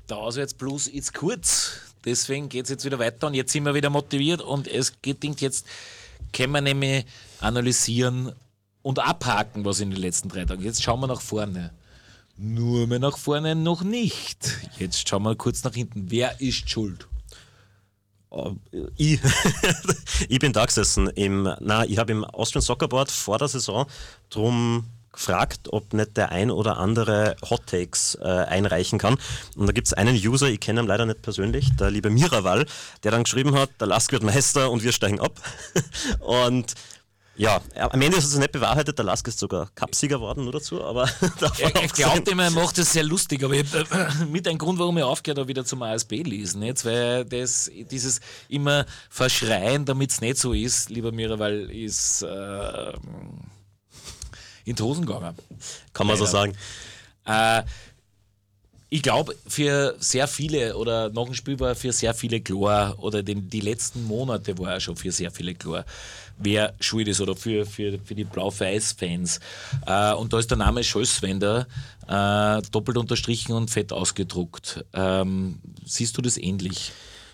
der Auswärtsblues ist kurz. Deswegen geht es jetzt wieder weiter und jetzt sind wir wieder motiviert und es gelingt jetzt, können wir nämlich analysieren und abhaken, was in den letzten 3 Tagen. Jetzt schauen wir nach vorne. Nur mehr nach vorne noch nicht. Jetzt schauen wir kurz nach hinten. Wer ist schuld? Ich, ich bin da gesessen. Ich habe im Austrian Soccer Board vor der Saison drum gefragt, ob nicht der ein oder andere Hot Takes einreichen kann. Und da gibt es einen User, ich kenne ihn leider nicht persönlich, der liebe Miraval, der dann geschrieben hat, der Lask wird Meister und wir steigen ab. Und ja, am Ende ist es nicht bewahrheitet, der Lask ist sogar Cupsieger geworden, nur dazu, aber er glaubt immer, er macht das sehr lustig, aber mit ein Grund, warum ich aufgehört habe, wieder zum ASB lesen, jetzt, weil dieses immer Verschreien, damit es nicht so ist, lieber Miraval, ist in die Hosen gegangen. Kann man so sagen. Ich glaube, für sehr viele, oder nach dem Spiel war für sehr viele klar, oder die letzten Monate war er schon für sehr viele klar, wer schuld ist, oder für die Blau-Weiß-Fans. Und da ist der Name Scholzwender doppelt unterstrichen und fett ausgedruckt. Siehst du das ähnlich?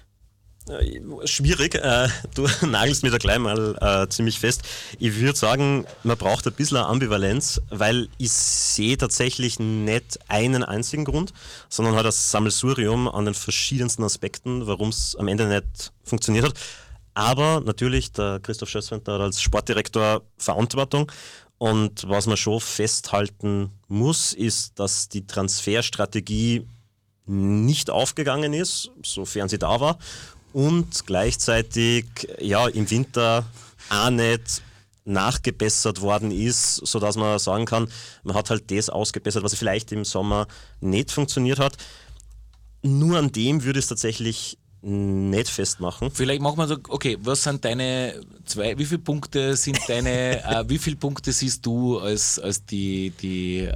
Schwierig, du nagelst mir da gleich mal ziemlich fest. Ich würde sagen, man braucht ein bisschen Ambivalenz, weil ich sehe tatsächlich nicht einen einzigen Grund, sondern halt das Sammelsurium an den verschiedensten Aspekten, warum es am Ende nicht funktioniert hat. Aber natürlich, der Christoph Scholzwender hat als Sportdirektor Verantwortung. Und was man schon festhalten muss, ist, dass die Transferstrategie nicht aufgegangen ist, sofern sie da war. Und gleichzeitig im Winter auch nicht nachgebessert worden ist, sodass man sagen kann, man hat halt das ausgebessert, was vielleicht im Sommer nicht funktioniert hat. Nur an dem würde ich es tatsächlich nicht festmachen. Vielleicht machen wir so, okay, was sind deine wie viele Punkte sind wie viele Punkte siehst du als die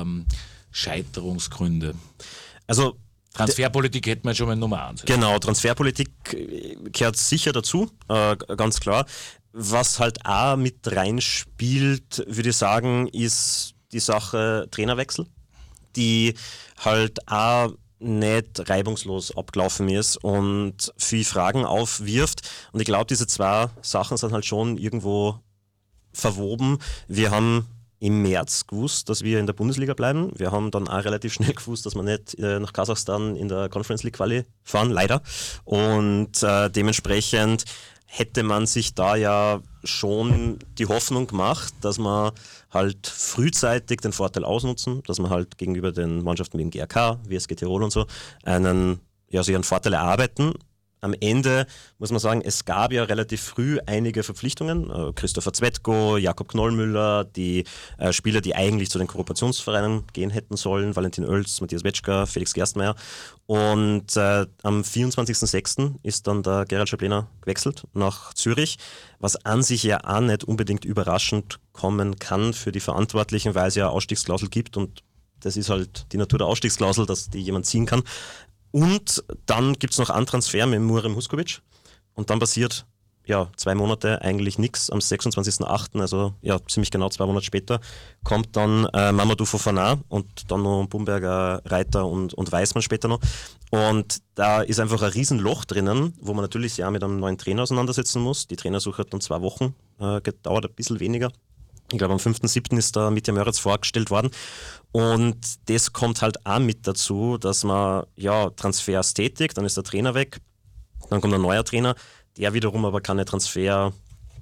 Scheiterungsgründe? Also Transferpolitik hätten wir schon mal Nummer 1. Genau, Transferpolitik gehört sicher dazu, ganz klar. Was halt auch mit reinspielt, würde ich sagen, ist die Sache Trainerwechsel, die halt auch nicht reibungslos abgelaufen ist und viele Fragen aufwirft. Und ich glaube, diese 2 Sachen sind halt schon irgendwo verwoben. Wir haben im März gewusst, dass wir in der Bundesliga bleiben. Wir haben dann auch relativ schnell gewusst, dass wir nicht nach Kasachstan in der Conference League Quali fahren, leider. Und dementsprechend hätte man sich da ja schon die Hoffnung gemacht, dass man halt frühzeitig den Vorteil ausnutzen, dass man halt gegenüber den Mannschaften wie dem GRK, WSG Tirol und so, sich einen Vorteil erarbeiten. Am Ende muss man sagen, es gab ja relativ früh einige Verpflichtungen. Christopher Zwetko, Jakob Knollmüller, die Spieler, die eigentlich zu den Kooperationsvereinen gehen hätten sollen, Valentin Oelz, Matthias Wetschka, Felix Gerstmeier. Und am 24.06. ist dann der Gerald Schablener gewechselt nach Zürich, was an sich ja auch nicht unbedingt überraschend kommen kann für die Verantwortlichen, weil es ja eine Ausstiegsklausel gibt und das ist halt die Natur der Ausstiegsklausel, dass die jemand ziehen kann. Und dann gibt es noch einen Transfer mit Murim Huskovic und dann passiert 2 Monate eigentlich nichts. Am 26.08., also ziemlich genau 2 Monate später, kommt dann Mamadou Fofana und dann noch Bumberger, Reiter und Weißmann später noch. Und da ist einfach ein Riesenloch drinnen, wo man natürlich sich auch mit einem neuen Trainer auseinandersetzen muss. Die Trainersuche hat dann 2 Wochen gedauert, ein bisschen weniger. Ich glaube, am 5.7. ist da Mitja Möritz vorgestellt worden. Und das kommt halt auch mit dazu, dass man Transfers tätigt, dann ist der Trainer weg, dann kommt ein neuer Trainer, der wiederum aber keine Transfers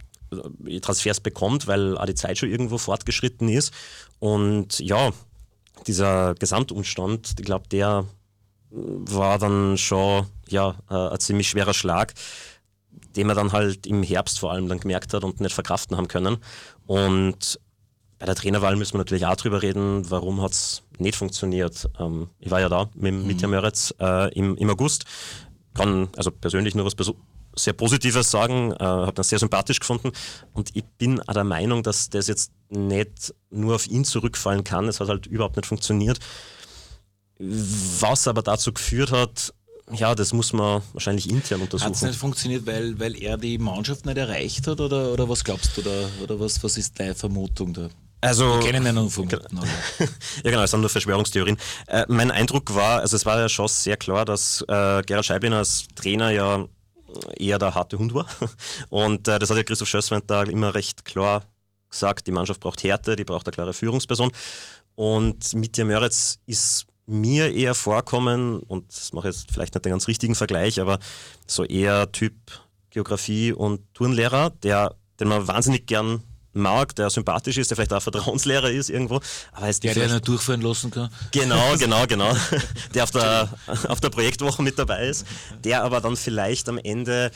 bekommt, weil auch die Zeit schon irgendwo fortgeschritten ist. Und dieser Gesamtumstand, ich glaube, der war dann schon ein ziemlich schwerer Schlag, den man dann halt im Herbst vor allem dann gemerkt hat und nicht verkraften haben können. Und bei der Trainerwahl müssen wir natürlich auch drüber reden, warum hat es nicht funktioniert. Ich war ja da mit Mitja Möritz im August. Kann also persönlich nur was sehr Positives sagen, habe das sehr sympathisch gefunden und ich bin auch der Meinung, dass das jetzt nicht nur auf ihn zurückfallen kann. Es hat halt überhaupt nicht funktioniert. Was aber dazu geführt hat, das muss man wahrscheinlich intern untersuchen. Hat es nicht funktioniert, weil er die Mannschaft nicht erreicht hat oder was glaubst du da? Oder was ist deine Vermutung da? Also, wir kennen ja noch vermuten. Ja genau, es sind nur Verschwörungstheorien. Mein Eindruck war, also es war ja schon sehr klar, dass Gerhard Scheiblein als Trainer ja eher der harte Hund war. Und das hat ja Christoph Schösswendtal immer recht klar gesagt, die Mannschaft braucht Härte, die braucht eine klare Führungsperson. Und Mitja Möritz ist mir eher vorkommen, und das mache ich jetzt vielleicht nicht den ganz richtigen Vergleich, aber so eher Typ Geografie- und Turnlehrer, den man wahnsinnig gern mag, der sympathisch ist, der vielleicht auch Vertrauenslehrer ist irgendwo. Aber der nicht durchführen lassen kann. Genau. Der auf der Projektwoche mit dabei ist, der aber dann vielleicht am Ende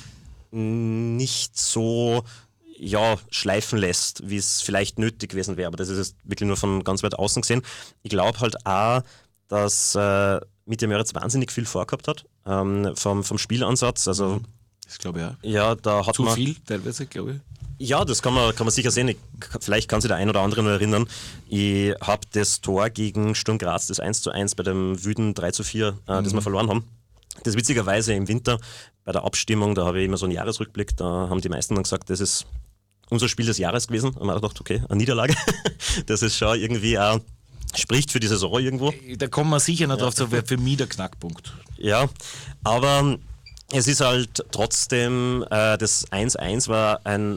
nicht so schleifen lässt, wie es vielleicht nötig gewesen wäre. Aber das ist jetzt wirklich nur von ganz weit außen gesehen. Ich glaube halt auch, dass Mitja Möritz wahnsinnig viel vorgehabt hat vom Spielansatz. Also, das glaube ich auch. Ja, da hat zu man viel teilweise, glaube ich. Ja, das kann man sicher sehen. Vielleicht kann sich der ein oder andere noch erinnern. Ich habe das Tor gegen Sturm Graz, das 1:1 bei dem wüden 3:4, das wir verloren haben. Das witzigerweise im Winter bei der Abstimmung, da habe ich immer so einen Jahresrückblick, da haben die meisten dann gesagt, das ist unser Spiel des Jahres gewesen. Und man hat gedacht, okay, eine Niederlage. Das ist schon irgendwie auch, spricht für die Saison irgendwo. Da kommen wir sicher noch drauf, das wäre für mich der Knackpunkt. Ja, aber es ist halt trotzdem, das 1:1 war ein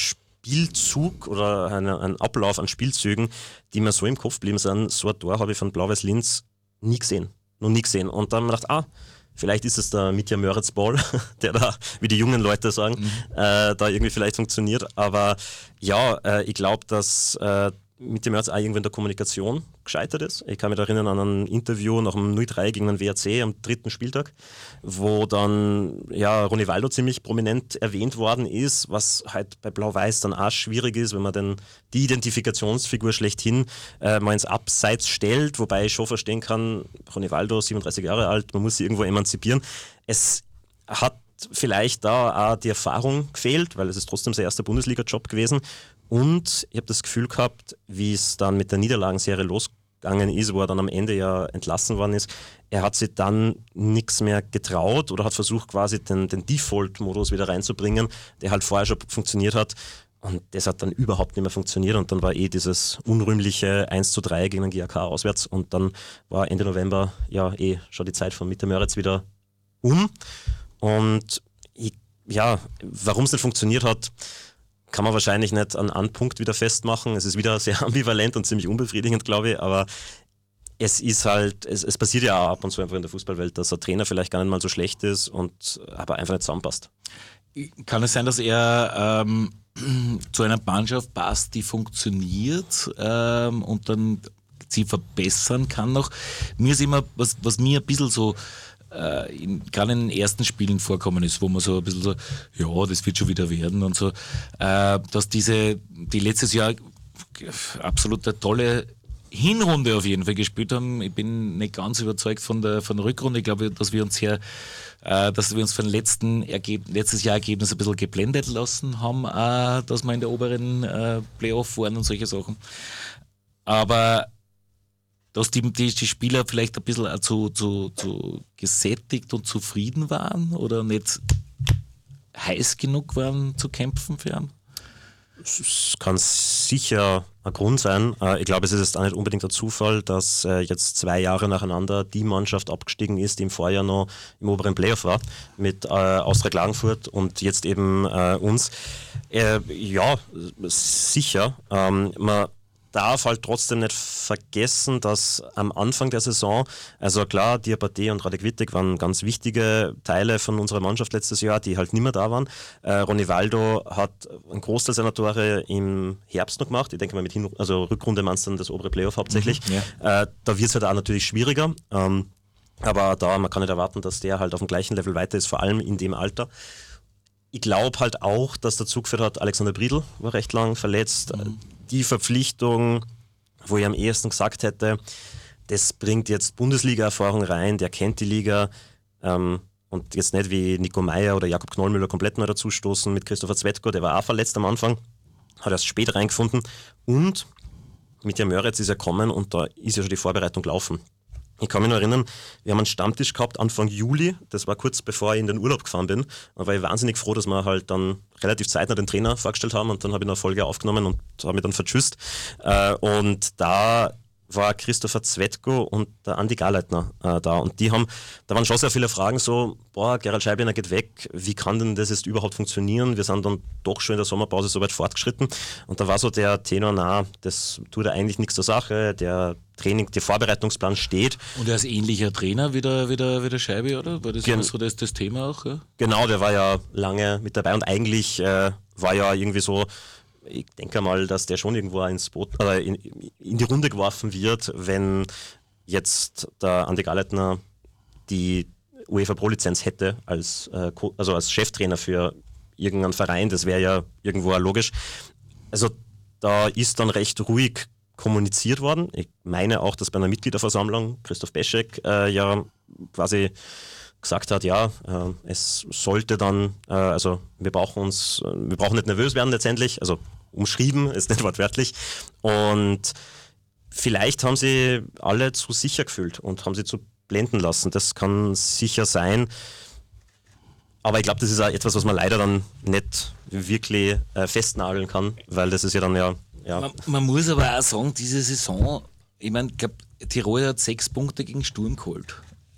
Spielzug oder ein Ablauf an Spielzügen, die mir so im Kopf geblieben sind. So ein Tor habe ich von Blau-Weiß Linz noch nie gesehen. Und dann habe ich gedacht, vielleicht ist es der Mitja Möritz-Ball, der da, wie die jungen Leute sagen, da irgendwie vielleicht funktioniert. Aber ja, ich glaube, dass Mitja Möritz auch irgendwo in der Kommunikation gescheitert ist. Ich kann mich erinnern an ein Interview nach dem 0:3 gegen den WRC am 3. Spieltag, wo dann Ronny Waldo ziemlich prominent erwähnt worden ist, was halt bei Blau-Weiß dann auch schwierig ist, wenn man die Identifikationsfigur schlechthin mal ins Abseits stellt, wobei ich schon verstehen kann, Ronny Waldo, 37 Jahre alt, man muss sich irgendwo emanzipieren. Es hat vielleicht da auch die Erfahrung gefehlt, weil es ist trotzdem sein erster Bundesliga-Job gewesen. Und ich habe das Gefühl gehabt, wie es dann mit der Niederlagenserie losgegangen ist, wo er dann am Ende ja entlassen worden ist, er hat sich dann nichts mehr getraut oder hat versucht quasi den Default-Modus wieder reinzubringen, der halt vorher schon funktioniert hat. Und das hat dann überhaupt nicht mehr funktioniert und dann war dieses unrühmliche 1:3 gegen den GAK auswärts und dann war Ende November schon die Zeit von Mitja Möritz wieder Und warum es nicht funktioniert hat, kann man wahrscheinlich nicht an einem Punkt wieder festmachen. Es ist wieder sehr ambivalent und ziemlich unbefriedigend, glaube ich, aber es ist halt, es passiert ja auch ab und zu einfach in der Fußballwelt, dass ein Trainer vielleicht gar nicht mal so schlecht ist und aber einfach nicht zusammenpasst. Kann es sein, dass er zu einer Mannschaft passt, die funktioniert und dann sie verbessern kann noch? Mir ist immer, was mir ein bisschen so gerade in den ersten Spielen vorkommen ist, wo man so ein bisschen so, ja, das wird schon wieder werden und so, dass die letztes Jahr absolut eine tolle Hinrunde auf jeden Fall gespielt haben. Ich bin nicht ganz überzeugt von der Rückrunde. Ich glaube, dass wir uns von letztes Jahr Ergebnis ein bisschen geblendet lassen haben, dass wir in der oberen Playoff waren und solche Sachen. Aber dass die Spieler vielleicht ein bisschen zu gesättigt und zufrieden waren oder nicht heiß genug waren zu kämpfen für ihn? Es kann sicher ein Grund sein. Ich glaube, es ist jetzt auch nicht unbedingt ein Zufall, dass jetzt 2 Jahre nacheinander die Mannschaft abgestiegen ist, die im Vorjahr noch im oberen Playoff war, mit Austria Klagenfurt und jetzt eben uns. Ja, sicher. Man darf halt trotzdem nicht vergessen, dass am Anfang der Saison, also klar, Diabaté und Radek Wittek waren ganz wichtige Teile von unserer Mannschaft letztes Jahr, die halt nicht mehr da waren. Ronny Waldo hat einen Großteil seiner Tore im Herbst noch gemacht. Ich denke mal, Rückrunde meinst du dann das obere Playoff hauptsächlich. Da wird es halt auch natürlich schwieriger. Aber man kann nicht erwarten, dass der halt auf dem gleichen Level weiter ist, vor allem in dem Alter. Ich glaube halt auch, dass dazu geführt hat, Alexander Briedl war recht lang verletzt. Die Verpflichtung, wo ich am ehesten gesagt hätte, das bringt jetzt Bundesliga-Erfahrung rein, der kennt die Liga und jetzt nicht wie Nico Meyer oder Jakob Knollmüller komplett neu dazustoßen mit Christopher Zvetko, der war auch verletzt am Anfang, hat erst spät reingefunden und Mitja Möritz ist ja gekommen und da ist ja schon die Vorbereitung gelaufen. Ich kann mich noch erinnern, wir haben einen Stammtisch gehabt Anfang Juli, das war kurz bevor ich in den Urlaub gefahren bin. Da war ich wahnsinnig froh, dass wir halt dann relativ zeitnah den Trainer vorgestellt haben und dann habe ich eine Folge aufgenommen und habe mich dann vertschüsst. Und da war Christopher Zwetko und der Andi Garleitner da. Und da waren schon sehr viele Fragen so, Gerald Scheiblener geht weg, wie kann denn das jetzt überhaupt funktionieren? Wir sind dann doch schon in der Sommerpause so weit fortgeschritten. Und da war so der Tenor, das tut ja eigentlich nichts zur Sache, der Vorbereitungsplan steht. Und er ist ähnlicher Trainer wie der Scheibe, oder? War das so das Thema auch? Ja? Genau, der war ja lange mit dabei und eigentlich war ja irgendwie so, ich denke mal, dass der schon irgendwo ins Boot, in die Runde geworfen wird, wenn jetzt der Andi Garleitner die UEFA Pro-Lizenz hätte als Cheftrainer für irgendeinen Verein, das wäre ja irgendwo logisch. Also da ist dann recht ruhig kommuniziert worden. Ich meine auch, dass bei einer Mitgliederversammlung Christoph Beschek ja quasi gesagt hat, es sollte dann, wir brauchen nicht nervös werden letztendlich, also umschrieben, ist nicht wortwörtlich. Und vielleicht haben sie alle zu sicher gefühlt und haben sie zu blenden lassen. Das kann sicher sein. Aber ich glaube, das ist auch etwas, was man leider dann nicht wirklich festnageln kann, weil das ist ja dann ja. Man muss aber auch sagen, diese Saison, ich meine, ich glaube, Tirol hat 6 Punkte gegen Sturm geholt.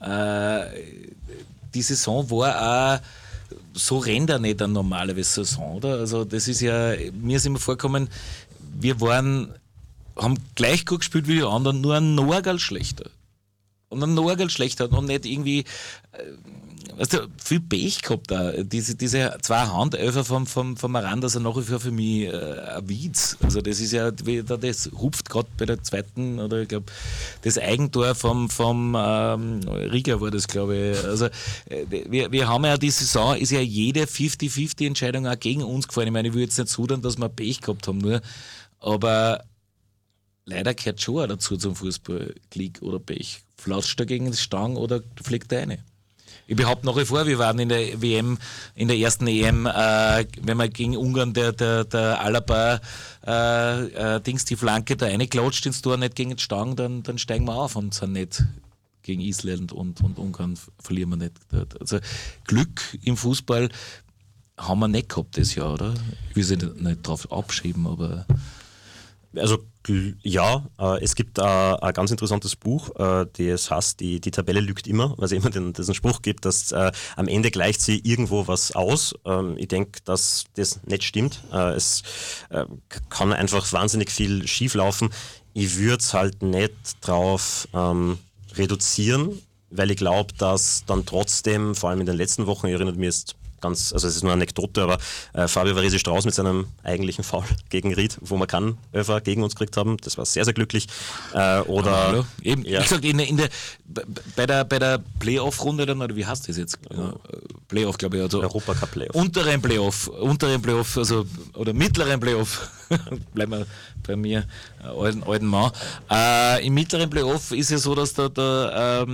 Die Saison war auch, so rennt er nicht eine normale Saison, oder? Also das ist ja, mir ist immer vorgekommen, wir haben gleich gut gespielt wie die anderen, nur ein Norgal schlechter. Und ein Norgal schlechter und nicht irgendwie, viel Pech gehabt da. Diese 2 Handelfer vom Aranda sind nach wie vor für mich ein Witz. Also das ist ja, das hupft gerade bei der zweiten, oder ich glaube, das Eigentor vom Riga war das, glaube ich. Also wir haben ja die Saison, ist ja jede 50-50 Entscheidung auch gegen uns gefallen. Ich meine, ich will jetzt nicht zudern, dass wir Pech gehabt haben, nur, aber leider gehört schon auch dazu zum Fußball, Glück oder Pech. Flatscht er gegen die Stange oder fliegt er rein? Ich behaupte nach wie vor, wir waren in der WM, in der ersten EM, wenn man gegen Ungarn der Alaba die Flanke da reinklatscht ins Tor, nicht gegen die Stange, dann steigen wir auf und sind nicht gegen Island und Ungarn verlieren wir nicht. Also Glück im Fußball haben wir nicht gehabt das Jahr, oder? Ich will sie nicht drauf abschieben, aber... Also ja, es gibt ein ganz interessantes Buch, das heißt, die Tabelle lügt immer, weil es immer diesen Spruch gibt, dass am Ende gleicht sie irgendwo was aus. Ich denke, dass das nicht stimmt. Es kann einfach wahnsinnig viel schief laufen. Ich würde es halt nicht drauf reduzieren, weil ich glaube, dass dann trotzdem, vor allem in den letzten Wochen, ich erinnere mich jetzt also es ist nur eine Anekdote, aber Fabio Varese Strauß mit seinem eigentlichen Foul gegen Ried, wo wir keinen Öfer gegen uns gekriegt haben, das war sehr, sehr glücklich. Oder eben, ja. Ich sag, bei der Playoff-Runde dann, oder wie heißt das jetzt? Playoff, glaube ich. Also Europacup Playoff. Unteren Playoff, also, oder mittleren Playoff, bleiben wir bei mir, alten Mann. Im mittleren Playoff ist ja so, dass da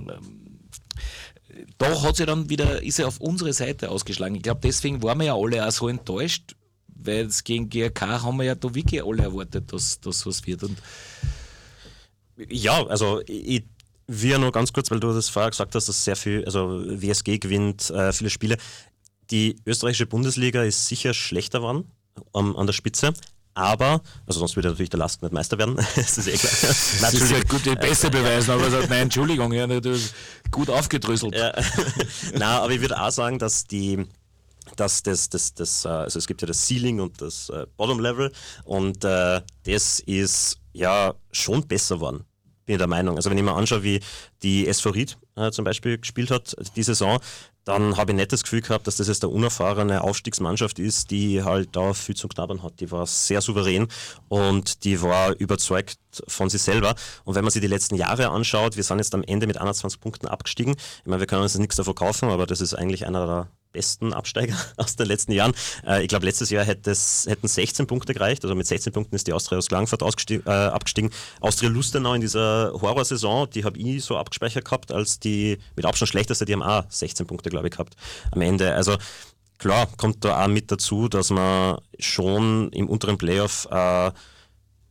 hat sie dann wieder, ist er auf unsere Seite ausgeschlagen. Ich glaube, deswegen waren wir ja alle auch so enttäuscht, weil es gegen GRK haben wir ja da wirklich alle erwartet, dass das was wird. Und ja, also ich will nur ganz kurz, weil du das vorher gesagt hast, dass sehr viel, also WSG gewinnt viele Spiele. Die österreichische Bundesliga ist sicher schlechter geworden an der Spitze. Aber, also sonst würde natürlich der Lask nicht Meister werden, das ist eh klar. Das ist ja gut, die beste Beweis, aber er sagt, nein, Entschuldigung, ja, du hast gut aufgedröselt. Ja. Nein, aber ich würde auch sagen, dass also es gibt ja das Ceiling und das Bottom Level und das ist ja schon besser geworden, bin ich der Meinung. Also wenn ich mir anschaue, wie die SV Ried zum Beispiel gespielt hat, die Saison, dann habe ich nicht das Gefühl gehabt, dass das jetzt eine unerfahrene Aufstiegsmannschaft ist, die halt da viel zu knabbern hat. Die war sehr souverän und die war überzeugt von sich selber. Und wenn man sich die letzten Jahre anschaut, wir sind jetzt am Ende mit 21 Punkten abgestiegen. Ich meine, wir können uns nichts davon kaufen, aber das ist eigentlich einer der besten Absteiger aus den letzten Jahren. Ich glaube, letztes Jahr hätten 16 Punkte gereicht. Also mit 16 Punkten ist die Austria aus Klagenfurt abgestiegen. Austria Lustenau in dieser Horrorsaison, die habe ich so abgespeichert gehabt, als die mit Abstand schlechteste, die haben auch 16 Punkte, glaube ich, gehabt am Ende. Also klar, kommt da auch mit dazu, dass man schon im unteren Playoff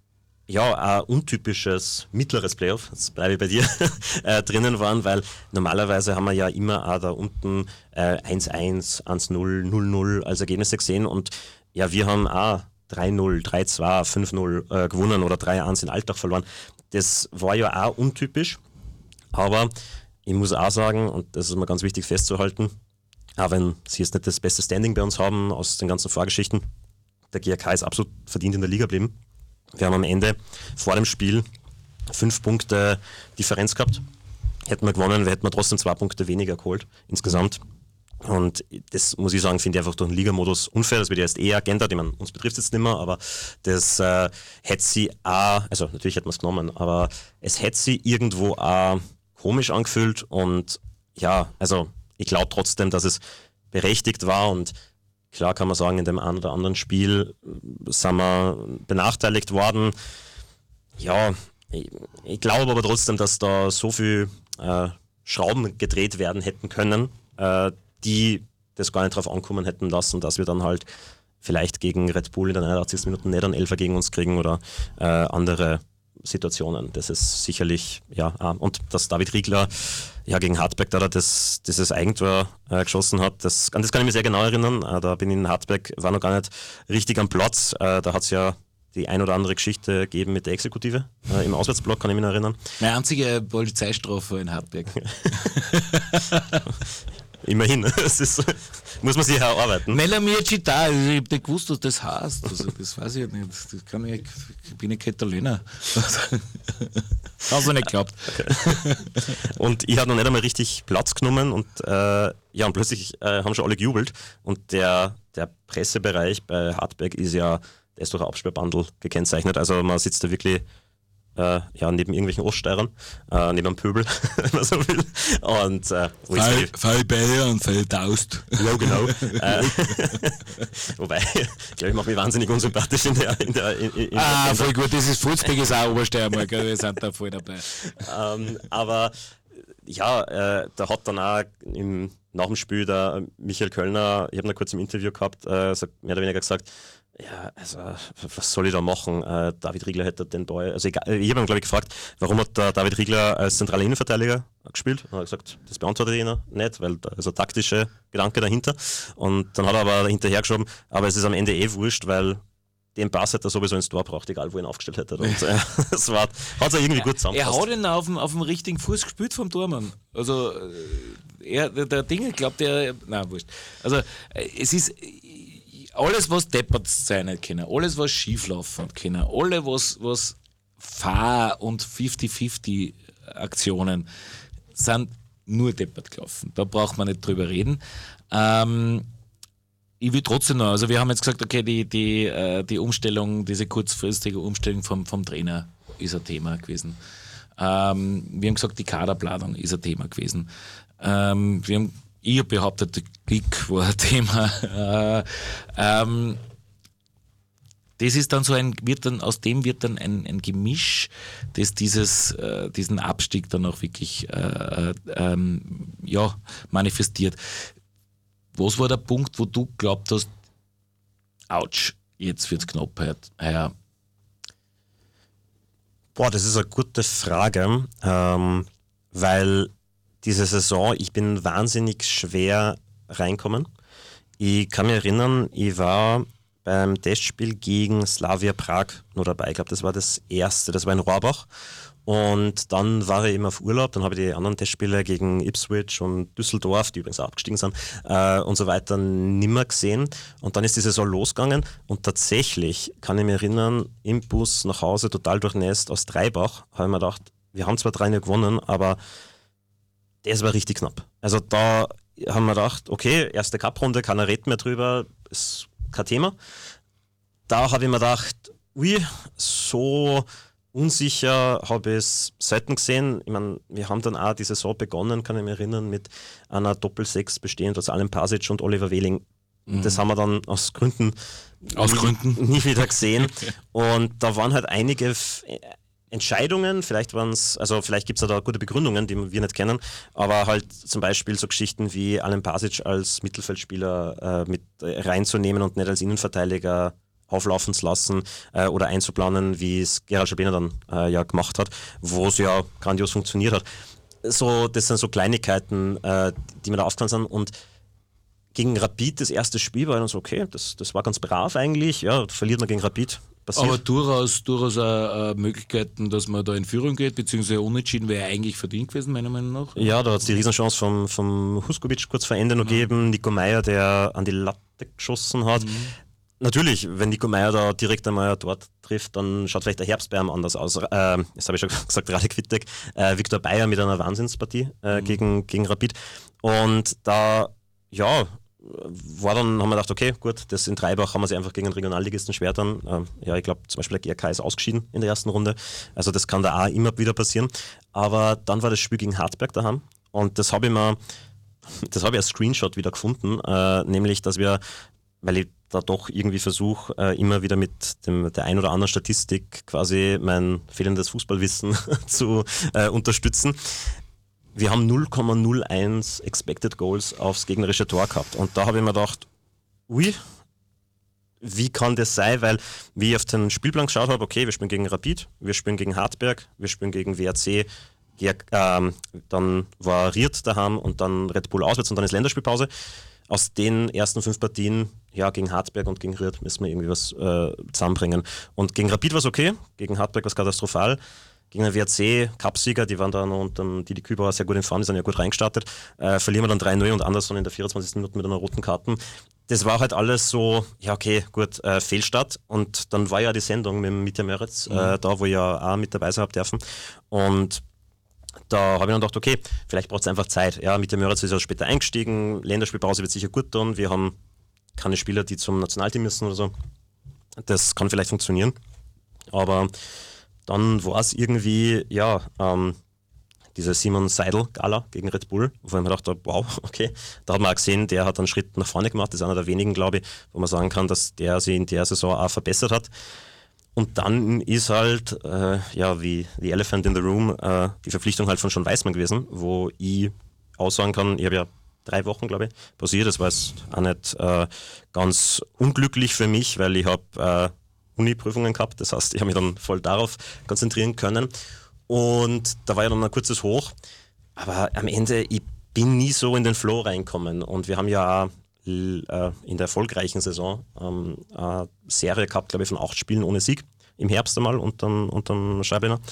ein untypisches mittleres Playoff, jetzt bleibe ich bei dir, drinnen waren, weil normalerweise haben wir ja immer auch da unten 1-1, 1-0, 0-0 als Ergebnisse gesehen und ja, wir haben auch 3-0, 3-2, 5-0 gewonnen oder 3-1 in Alltag verloren. Das war ja auch untypisch, aber ich muss auch sagen, und das ist mir ganz wichtig festzuhalten, auch wenn sie jetzt nicht das beste Standing bei uns haben aus den ganzen Vorgeschichten, der GRK ist absolut verdient in der Liga geblieben. Wir haben am Ende vor dem Spiel 5 Punkte Differenz gehabt. Hätten wir gewonnen, hätten wir trotzdem 2 Punkte weniger geholt insgesamt. Und das muss ich sagen, finde ich einfach durch den Ligamodus unfair. Das wird ja erst eher geändert. Ich meine, uns betrifft es jetzt nicht mehr, aber das hätte sie auch, also natürlich hätten wir es genommen, aber es hätte sie irgendwo auch komisch angefühlt. Und ja, also ich glaube trotzdem, dass es berechtigt war und klar kann man sagen, in dem einen oder anderen Spiel sind wir benachteiligt worden. Ja, ich glaube aber trotzdem, dass da so viel Schrauben gedreht werden hätten können, die das gar nicht drauf ankommen hätten lassen, dass wir dann halt vielleicht gegen Red Bull in den 81. Minuten nicht einen Elfer gegen uns kriegen oder andere Situationen. Das ist sicherlich, ja, und dass David Riegler ja gegen Hartberg, da er dieses Eigentor geschossen hat, an das kann ich mich sehr genau erinnern. Da bin ich in Hartberg, war noch gar nicht richtig am Platz. Da hat es ja die ein oder andere Geschichte gegeben mit der Exekutive. Im Auswärtsblock kann ich mich noch erinnern. Meine einzige Polizeistrafe in Hartberg. Immerhin, muss man sich erarbeiten. Melamir Città, ich habe nicht gewusst, was das heißt. Also, das weiß ich nicht. Ich bin nicht Italiener. Hast du nicht geglaubt. Okay. Und ich habe noch nicht einmal richtig Platz genommen und und plötzlich haben schon alle gejubelt. Und der Pressebereich bei Hartberg ist ja, der ist durch ein Absperrbandel gekennzeichnet. Also man sitzt da wirklich neben irgendwelchen Oststeirern, neben einem Pöbel, wenn man so will. Und Fall Bayern und Fall Daust. Ja, genau. Wobei, ich glaube, ich mache mich wahnsinnig unsympathisch in der voll gut, das ist Fulzberg ist auch Obersteiermark, wir sind da voll dabei. Aber ja, da hat dann auch nach dem Spiel der Michael Kölner, ich habe ihn kurz im Interview gehabt, mehr oder weniger gesagt, ja, also was soll ich da machen? David Riegler hätte den Ball, also ich habe ihn glaube ich gefragt, warum hat der David Riegler als zentraler Innenverteidiger gespielt? Und er hat gesagt, das beantwortet ich noch nicht, weil da ist ein taktischer Gedanke dahinter. Und dann hat er aber hinterher geschoben, aber es ist am Ende wurscht, weil den Pass hätte er sowieso ins Tor braucht, egal wo ihn aufgestellt hätte. Und das hat er irgendwie gut zusammengefasst. Er hat ihn auf dem richtigen Fuß gespielt vom Tormann. Also der Ding, glaubt er, nein, wurscht. Also es ist alles, was deppert sein nicht können, alles, was schief laufen können, alle, was Fahr- und 50-50 Aktionen sind nur deppert gelaufen. Da braucht man nicht drüber reden. Ich will trotzdem noch, also wir haben jetzt gesagt, okay, die Umstellung, diese kurzfristige Umstellung vom Trainer ist ein Thema gewesen. Wir haben gesagt, die Kaderplanung ist ein Thema gewesen. Ich habe behauptet, der Klick war ein Thema. Das ist dann so aus dem wird dann ein Gemisch, das diesen Abstieg dann auch wirklich manifestiert. Was war der Punkt, wo du glaubt hast, ouch, jetzt wird's knapp heuer? Boah, das ist eine gute Frage, weil diese Saison, ich bin wahnsinnig schwer reinkommen. Ich kann mich erinnern, ich war beim Testspiel gegen Slavia Prag nur dabei. Ich glaube, das war das erste, das war in Rohrbach. Und dann war ich eben auf Urlaub, dann habe ich die anderen Testspiele gegen Ipswich und Düsseldorf, die übrigens auch abgestiegen sind, und so weiter, nimmer gesehen. Und dann ist die Saison losgegangen und tatsächlich kann ich mich erinnern, im Bus nach Hause, total durchnässt aus Dreibach, habe ich mir gedacht, wir haben zwar 3-0 gewonnen, aber das war richtig knapp. Also da haben wir gedacht, okay, erste Cup-Runde, keiner redet mehr drüber, ist kein Thema. Da habe ich mir gedacht, so unsicher habe ich es selten gesehen. Ich meine, wir haben dann auch die Saison begonnen, kann ich mich erinnern, mit einer Doppel-6 bestehend aus Alen Pasic und Oliver Wehling. Das haben wir dann aus Gründen nie wieder gesehen. Und da waren halt einige Entscheidungen, vielleicht gibt es ja da gute Begründungen, die wir nicht kennen, aber halt zum Beispiel so Geschichten wie Alen Pasic als Mittelfeldspieler mit reinzunehmen und nicht als Innenverteidiger auflaufen zu lassen oder einzuplanen, wie es Gerald Schabener dann ja gemacht hat, wo es ja grandios funktioniert hat. So, das sind so Kleinigkeiten, die mir da aufgefallen sind. Und gegen Rapid, das erste Spiel, war dann so, okay, das war ganz brav eigentlich. Ja, verliert man gegen Rapid. Passiert. Aber durchaus auch Möglichkeiten, dass man da in Führung geht, beziehungsweise unentschieden wäre eigentlich verdient gewesen, meiner Meinung nach. Ja, da hat es die Riesenchance vom Huskovic kurz vor Ende noch gegeben. Nico Meyer, der an die Latte geschossen hat. Natürlich, wenn Nico Meyer da direkt einmal dort trifft, dann schaut vielleicht der Herbstbeim anders aus. Jetzt habe ich schon gesagt, Radek Wittek, Viktor Bayer mit einer Wahnsinnspartie gegen Rapid. Und da, ja, haben wir gedacht, okay, gut, das in Treibach haben wir sich einfach gegen einen Regionalligisten schwer dann. Ja, ich glaube zum Beispiel der GRK ist ausgeschieden in der ersten Runde. Also das kann da auch immer wieder passieren. Aber dann war das Spiel gegen Hartberg daheim und das habe ich als Screenshot wieder gefunden, nämlich, dass wir, weil ich da doch irgendwie versuche, immer wieder mit der ein oder anderen Statistik quasi mein fehlendes Fußballwissen zu unterstützen. Wir haben 0,01 Expected Goals aufs gegnerische Tor gehabt. Und da habe ich mir gedacht, ui, wie kann das sein? Weil, wie ich auf den Spielplan geschaut habe, okay, wir spielen gegen Rapid, wir spielen gegen Hartberg, wir spielen gegen WRC, dann war Ried daheim und dann Red Bull auswärts und dann ist Länderspielpause. Aus den ersten 5 Partien, ja, gegen Hartberg und gegen Ried müssen wir irgendwie was zusammenbringen. Und gegen Rapid war es okay, gegen Hartberg war es katastrophal. Gegen den WRC, Cupsieger, die waren da noch und die Küber war sehr gut in Form, die sind ja gut reingestartet. Verlieren wir dann 3-0 und Anderson in der 24. Minute mit einer roten Karte. Das war halt alles so, ja okay, gut, Fehlstart. Und dann war ja die Sendung mit Mitja Möritz, da wo ich ja auch mit dabei sein habe dürfen. Und da habe ich dann gedacht, okay, vielleicht braucht es einfach Zeit. Ja, Mitja Möritz ist ja später eingestiegen, Länderspielpause wird sicher gut tun. Wir haben keine Spieler, die zum Nationalteam müssen oder so. Das kann vielleicht funktionieren. Aber dann war es irgendwie, ja, diese Simon Seidel-Gala gegen Red Bull, wo ich mir dachte, wow, okay, da hat man auch gesehen, der hat einen Schritt nach vorne gemacht, das ist einer der wenigen, glaube ich, wo man sagen kann, dass der sich in der Saison auch verbessert hat. Und dann ist halt, ja, wie The Elephant in the Room, die Verpflichtung halt von Sean Weissmann gewesen, wo ich aussagen kann, ich habe ja 3 Wochen, glaube ich, pausiert, das war jetzt auch nicht ganz unglücklich für mich, weil ich habe Uni-Prüfungen gehabt, das heißt, ich habe mich dann voll darauf konzentrieren können und da war ja dann ein kurzes Hoch, aber am Ende, ich bin nie so in den Flow reinkommen und wir haben ja auch in der erfolgreichen Saison eine Serie gehabt, glaube ich, von 8 Spielen ohne Sieg, im Herbst einmal unterm Scheibiner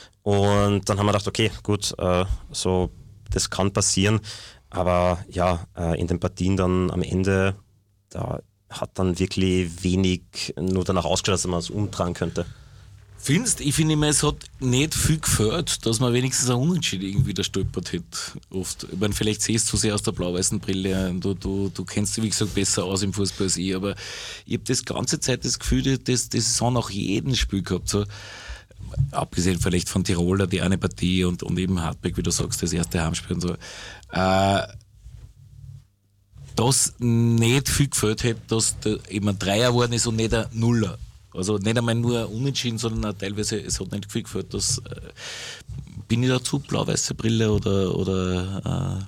und dann haben wir gedacht, okay, gut, so, das kann passieren, aber ja, in den Partien dann am Ende, da hat dann wirklich wenig nur danach ausgeschaut, dass man es umtragen könnte. Findest? Ich finde immer, es hat nicht viel gefällt, dass man wenigstens ein Unentschieden irgendwie da stolpert hätte. Oft. Ich meine, vielleicht siehst du sehr aus der blau-weißen Brille. Du kennst dich, wie gesagt, besser aus im Fußball als ich, aber ich habe das ganze Zeit das Gefühl, dass das Saison nach jedem Spiel gehabt. So, abgesehen vielleicht von Tiroler, die eine Partie und eben Hartberg, wie du sagst, das erste Heimspiel und so. Dass nicht viel gefällt hätte, dass da eben ein Dreier geworden ist und nicht ein Nuller. Also nicht einmal nur unentschieden, sondern auch teilweise, es hat nicht viel gefällt. Dass, bin ich dazu blau-weiße Brille oder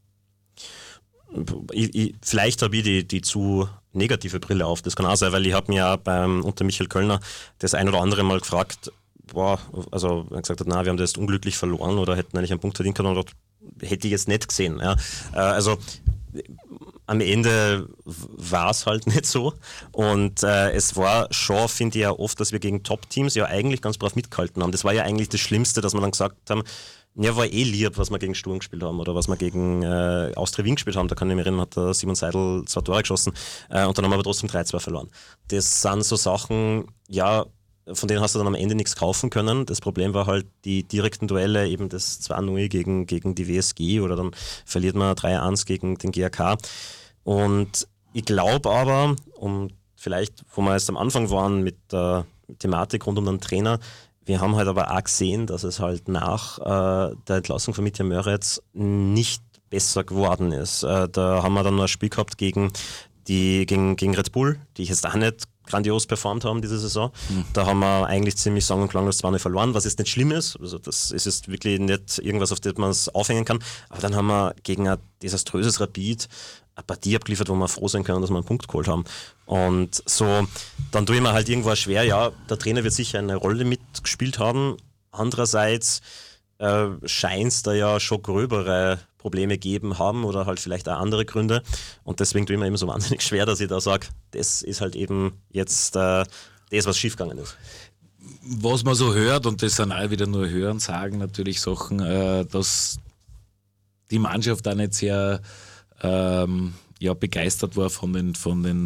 vielleicht habe ich die zu negative Brille auf, das kann auch sein, weil ich habe mir ja unter Michael Kölner das ein oder andere Mal gefragt, also er gesagt hat, na, wir haben das jetzt unglücklich verloren oder hätten eigentlich einen Punkt verdient können, und hätte ich jetzt nicht gesehen. Ja. Also am Ende war es halt nicht so und es war schon, finde ich ja oft, dass wir gegen Top-Teams ja eigentlich ganz brav mitgehalten haben. Das war ja eigentlich das Schlimmste, dass wir dann gesagt haben, ja, war lieb, was wir gegen Sturm gespielt haben oder was wir gegen Austria Wien gespielt haben. Da kann ich mich erinnern, hat der Simon Seidel 2 Tore geschossen und dann haben wir aber trotzdem 3-2 verloren. Das sind so Sachen, ja, von denen hast du dann am Ende nichts kaufen können. Das Problem war halt die direkten Duelle, eben das 2-0 gegen die WSG oder dann verliert man 3-1 gegen den GRK. Und ich glaube aber, vielleicht, wo wir jetzt am Anfang waren mit der Thematik rund um den Trainer, wir haben halt aber auch gesehen, dass es halt nach der Entlassung von Mitja Möritz nicht besser geworden ist. Da haben wir dann noch ein Spiel gehabt gegen Red Bull, die ich jetzt auch nicht grandios performt haben diese Saison. Da haben wir eigentlich ziemlich sang- und klanglos 2-0 verloren, was jetzt nicht schlimm ist. Also das ist jetzt wirklich nicht irgendwas, auf das man es aufhängen kann. Aber dann haben wir gegen ein desaströses Rapid eine Partie abgeliefert, wo wir froh sein können, dass wir einen Punkt geholt haben. Und so, dann tue ich mir halt irgendwo schwer, ja, der Trainer wird sicher eine Rolle mitgespielt haben. Andererseits scheint es da ja schon gröbere Probleme geben haben oder halt vielleicht auch andere Gründe. Und deswegen tue ich mir immer so wahnsinnig schwer, dass ich da sage, das ist halt eben jetzt das, was schiefgegangen ist. Was man so hört, und das sind auch wieder nur Hören, sagen natürlich Sachen, dass die Mannschaft auch nicht sehr begeistert war von den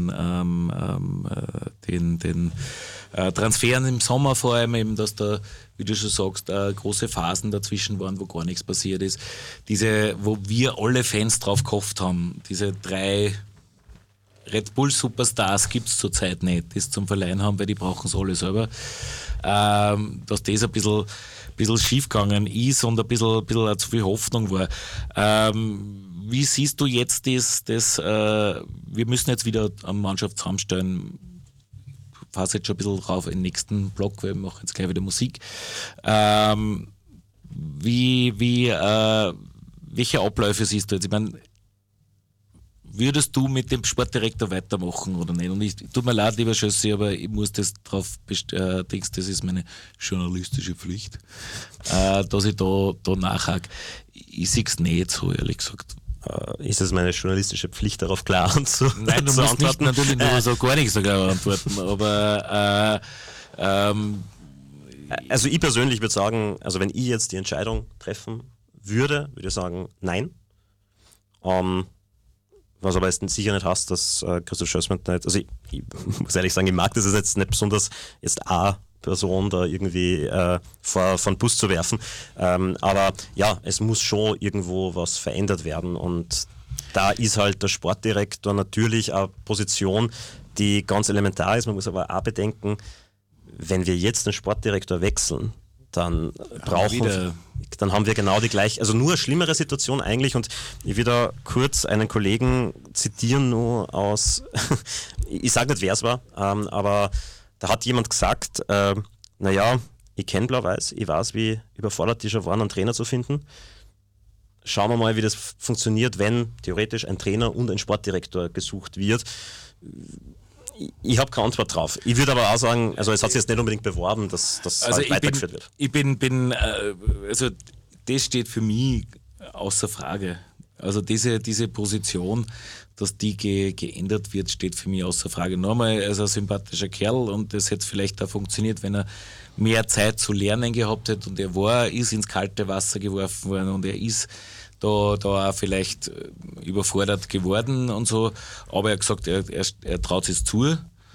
Transferen im Sommer, vor allem eben, dass da, wie du schon sagst, große Phasen dazwischen waren, wo gar nichts passiert ist. Wo wir alle Fans drauf gehofft haben, diese 3 Red Bull Superstars gibt es zurzeit nicht, die es zum Verleihen haben, weil die brauchen es alle selber. Dass das ein bisschen schief gegangen ist und ein bisschen zu viel Hoffnung war. Wie siehst du jetzt das wir müssen jetzt wieder eine Mannschaft zusammenstellen, ich fasse jetzt schon ein bisschen rauf in den nächsten Block, weil wir machen jetzt gleich wieder Musik. Welche Abläufe siehst du jetzt? Ich meine, würdest du mit dem Sportdirektor weitermachen oder nicht? Und tut mir leid, lieber Schössi, aber ich muss das drauf das ist meine journalistische Pflicht, dass ich da nachhake. Ich sehe es nicht so, ehrlich gesagt. Ist es meine journalistische Pflicht, darauf klar Nein, du musst nicht natürlich nur so gar nicht so klar antworten, aber also ich persönlich würde sagen, also wenn ich jetzt die Entscheidung treffen würde ich sagen, nein. Was aber jetzt sicher nicht heißt, dass Christoph Schössmann nicht, also ich muss ehrlich sagen, ich mag das jetzt nicht besonders, jetzt Person da irgendwie vor den Bus zu werfen. Aber ja, es muss schon irgendwo was verändert werden und da ist halt der Sportdirektor natürlich eine Position, die ganz elementar ist. Man muss aber auch bedenken, wenn wir jetzt den Sportdirektor wechseln, dann haben wir genau die gleiche, also nur eine schlimmere Situation eigentlich und ich will da kurz einen Kollegen zitieren, nur aus, ich sage nicht wer es war, aber da hat jemand gesagt, naja, ich kenne Blau-Weiß, ich weiß, wie überfordert die schon waren, einen Trainer zu finden. Schauen wir mal, wie das funktioniert, wenn theoretisch ein Trainer und ein Sportdirektor gesucht wird. Ich habe keine Antwort drauf. Ich würde aber auch sagen, also es hat sich jetzt nicht unbedingt beworben, dass das also halt weitergeführt wird. Also das steht für mich außer Frage. Also diese Position, dass die geändert wird, steht für mich außer Frage. Nochmal, er ist ein sympathischer Kerl und das hätte vielleicht auch funktioniert, wenn er mehr Zeit zu lernen gehabt hätte und ist ins kalte Wasser geworfen worden und er ist da auch vielleicht überfordert geworden und so, aber er hat gesagt, er traut es zu.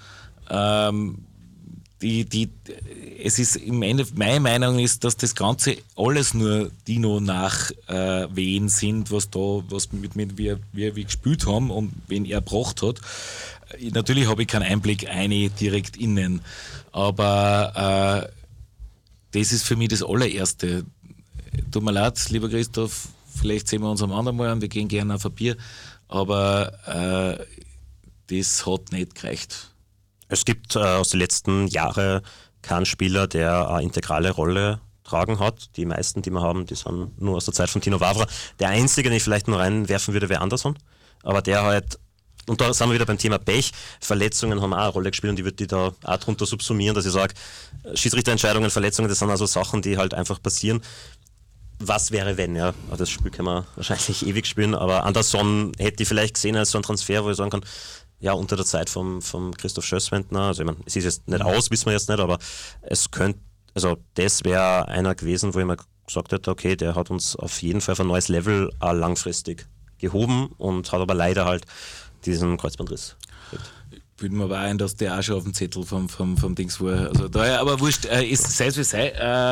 Es ist im Endeffekt, meine Meinung ist, dass das Ganze alles nur Dino Nachwehen sind, was mit wir gespielt haben und wen er gebracht hat. Natürlich habe ich keinen Einblick direkt innen, aber das ist für mich das allererste. Tut mir leid, lieber Christoph, vielleicht sehen wir uns am anderen Mal an, wir gehen gerne auf ein Bier, aber das hat nicht gereicht. Es gibt aus den letzten Jahren keinen Spieler, der eine integrale Rolle tragen hat. Die meisten, die wir haben, die sind nur aus der Zeit von Tino Wawra. Der einzige, den ich vielleicht nur reinwerfen würde, wäre Anderson. Aber der halt, und da sind wir wieder beim Thema Pech, Verletzungen haben auch eine Rolle gespielt und ich würde die da auch drunter subsumieren, dass ich sage, Schiedsrichterentscheidungen, Verletzungen, das sind also Sachen, die halt einfach passieren. Was wäre, wenn, ja? Das Spiel kann man wahrscheinlich ewig spielen, aber Anderson hätte ich vielleicht gesehen als so ein Transfer, wo ich sagen kann, ja, unter der Zeit vom Christoph Schösswendner, also ich meine, es ist jetzt nicht aus, wissen wir jetzt nicht, aber es könnte, also das wäre einer gewesen, wo ich mir gesagt hätte, okay, der hat uns auf jeden Fall auf ein neues Level langfristig gehoben und hat aber leider halt diesen Kreuzbandriss. Bilden wir aber ein, dass der auch schon auf dem Zettel vom Dings war. Also daher, aber wurscht, sei es wie sei,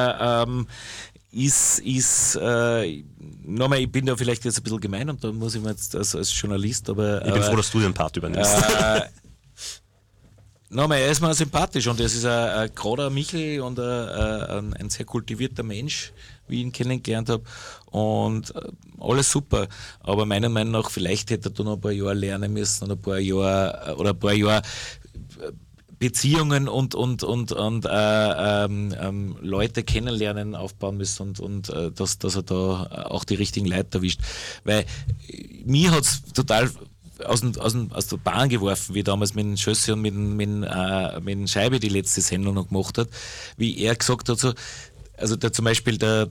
nochmal, ich bin da vielleicht jetzt ein bisschen gemein und da muss ich mir jetzt als Journalist, aber... Ich bin froh, dass du den Part übernimmst. Nochmal, er ist mir sympathisch und er ist gerade ein Michel und ein sehr kultivierter Mensch, wie ich ihn kennengelernt habe und alles super, aber meiner Meinung nach vielleicht hätte er da noch ein paar Jahre lernen müssen oder ein paar Jahre Beziehungen und Leute kennenlernen, aufbauen müssen und dass er da auch die richtigen Leute erwischt. Weil mir hat es total aus der Bahn geworfen, wie damals mit dem Schössi und mit dem Scheibe die letzte Sendung noch gemacht hat, wie er gesagt hat, so, also zum Beispiel der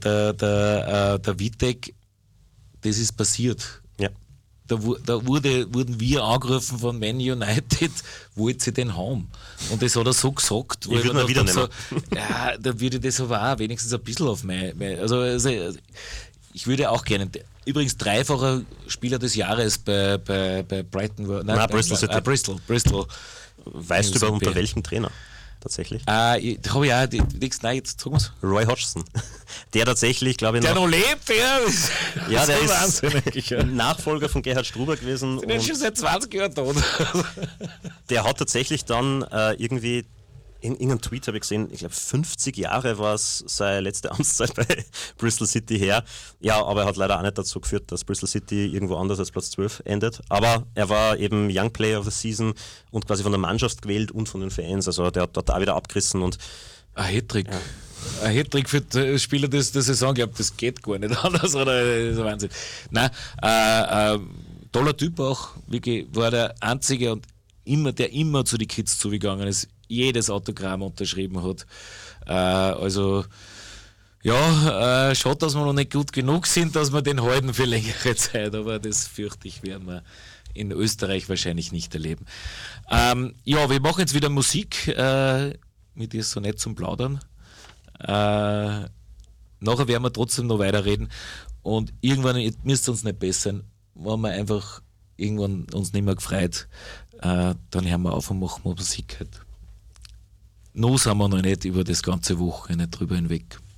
Wittek, das ist passiert. Ja. Da wurden wir angerufen von Man United, wollt sie den haben? Und das hat er so gesagt, ich würde wieder so, ja, da würde ich das aber auch wenigstens ein bisschen auf also ich würde auch gerne, übrigens dreifacher Spieler des Jahres bei Brighton, Bristol City. Bristol. Weißt du unter welchem Trainer? Tatsächlich. Da habe ich auch nein, jetzt sagen wir's. Roy Hodgson. Der tatsächlich, glaube ich, der noch lebt, ja, der ist Nachfolger von Gerhard Struber gewesen. Der ist schon seit 20 Jahren tot. Der hat tatsächlich dann irgendwie, in irgendeinem Tweet habe ich gesehen, ich glaube 50 Jahre war es seine letzte Amtszeit bei Bristol City her. Ja, aber er hat leider auch nicht dazu geführt, dass Bristol City irgendwo anders als Platz 12 endet. Aber er war eben Young Player of the Season und quasi von der Mannschaft gewählt und von den Fans. Also der hat dort auch wieder abgerissen. Und ein Hattrick. Ja. Ein Hattrick für die Spieler der Saison, ich glaube, das geht gar nicht anders. Oder? Das ist Wahnsinn. Nein, toller Typ auch. Wirklich, war der Einzige und der immer zu den Kids zugegangen ist, jedes Autogramm unterschrieben hat. Also ja, schade, dass wir noch nicht gut genug sind, dass wir den halten für längere Zeit, aber das fürchte ich, werden wir in Österreich wahrscheinlich nicht erleben. Ja, wir machen jetzt wieder Musik, mit dir so nett zum Plaudern. Nachher werden wir trotzdem noch weiterreden und irgendwann müsste es uns nicht bessern, wenn wir einfach irgendwann uns nicht mehr gefreut, dann hören wir auf und machen wir Musik halt. Noch sind wir noch nicht über das ganze Wochenende drüber hinweg.